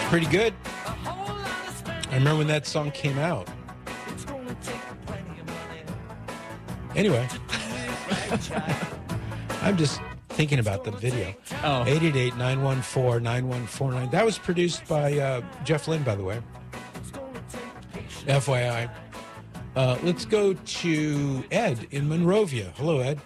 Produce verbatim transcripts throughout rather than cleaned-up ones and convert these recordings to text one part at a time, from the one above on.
Pretty good. I remember when that song came out. Anyway, I'm just thinking about the video. Oh. eight eight eight, nine one four, nine one four nine. That was produced by uh, Jeff Lynne, by the way. F Y I. Uh, let's go to Ed in Monrovia. Hello, Ed.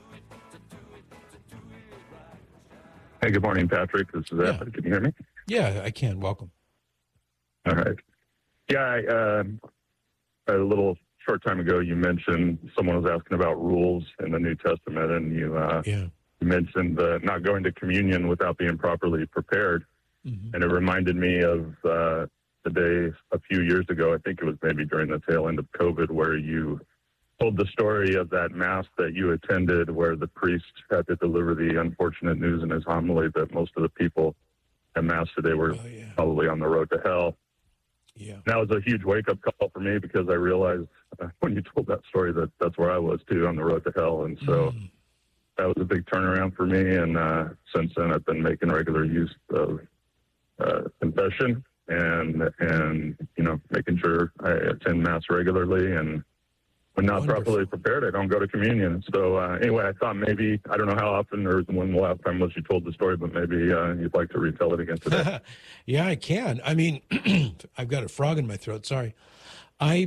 Hey, good morning, Patrick. This is Ed. Yeah. Can you hear me? Yeah, I can. Welcome. All right. Yeah, I, uh, a little short time ago, you mentioned someone was asking about rules in the New Testament, and you, uh, Yeah. you mentioned uh, not going to communion without being properly prepared. Mm-hmm. And it reminded me of uh, the day a few years ago, I think it was maybe during the tail end of COVID, where you told the story of that mass that you attended where the priest had to deliver the unfortunate news in his homily that most of the people at mass today were Oh, yeah. probably on the road to hell. Yeah. That was a huge wake-up call for me because I realized uh, when you told that story that that's where I was, too, on the road to hell. And so Mm. that was a big turnaround for me. And uh, since then, I've been making regular use of uh, confession and, and, you know, making sure I attend Mass regularly. And when not Wonderful. properly prepared, I don't go to communion. So uh, anyway, I thought maybe, I don't know how often or when the last time was you told the story, but maybe uh, you'd like to retell it again today. Yeah, I can. I mean, I've got a frog in my throat. Sorry. I,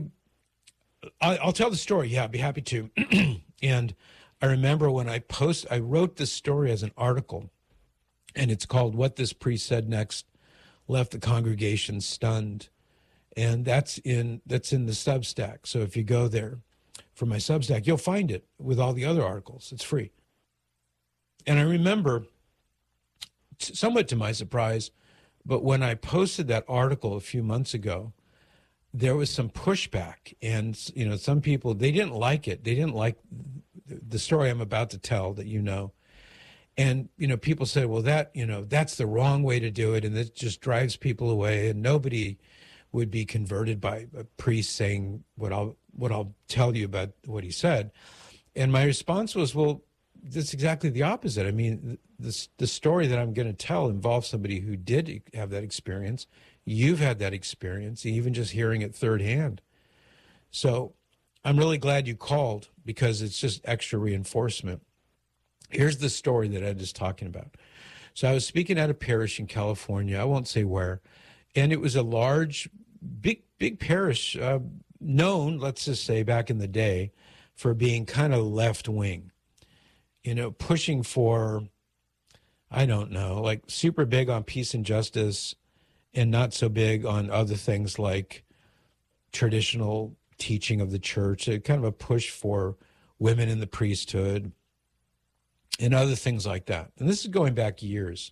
I I'll tell the story. Yeah, I'd be happy to. And I remember when I post, I wrote this story as an article, and it's called "What This Priest Said Next Left the Congregation Stunned," and that's in that's in the Substack. So if you go there for my Substack, you'll find it with all the other articles. It's free. And I remember, somewhat to my surprise, but when I posted that article a few months ago, there was some pushback. And, you know, some people, they didn't like it. They didn't like the story I'm about to tell that you know. And, you know, people said, well, that, you know, that's the wrong way to do it. And it just drives people away. And nobody would be converted by a priest saying what I'll, what I'll tell you about what he said. And my response was, well, that's exactly the opposite. I mean, this, the story that I'm going to tell involves somebody who did have that experience. You've had that experience, even just hearing it third hand. So I'm really glad you called because it's just extra reinforcement. Here's the story that Ed is talking about. So I was speaking at a parish in California. I won't say where. And it was a large, big, big parish, uh, known, let's just say back in the day, for being kind of left wing, you know, pushing for, I don't know, like super big on peace and justice and not so big on other things like traditional teaching of the church, a kind of a push for women in the priesthood and other things like that. And this is going back years.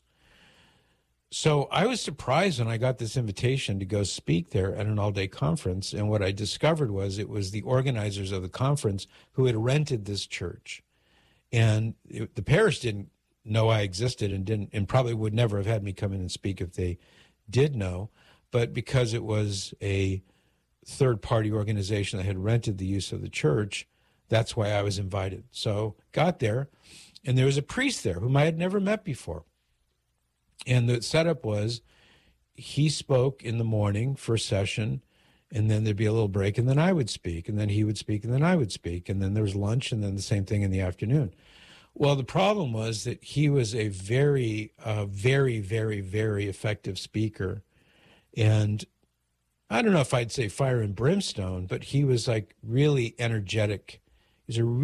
So I was surprised when I got this invitation to go speak there at an all-day conference. And what I discovered was it was the organizers of the conference who had rented this church. And it, the parish didn't know I existed and didn't, and probably would never have had me come in and speak if they did know. But because it was a third-party organization that had rented the use of the church, that's why I was invited. So got there, and there was a priest there whom I had never met before. And the setup was he spoke in the morning for a session, and then there'd be a little break, and then I would speak, and then he would speak, and then I would speak, and then there was lunch, and then the same thing in the afternoon. Well, the problem was that he was a very, uh, very, very, very effective speaker. And I don't know if I'd say fire and brimstone, but he was like really energetic. He was a